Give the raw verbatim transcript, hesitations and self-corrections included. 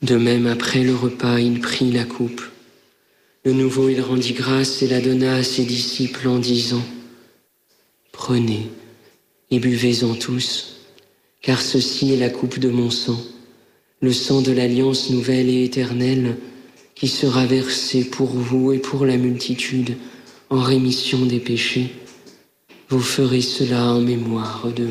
De même, après le repas, il prit la coupe. De nouveau, il rendit grâce et la donna à ses disciples en disant : « Prenez et buvez-en tous, car ceci est la coupe de mon sang, le sang de l'alliance nouvelle et éternelle, qui sera versé pour vous et pour la multitude en rémission des péchés. Vous ferez cela en mémoire de moi. »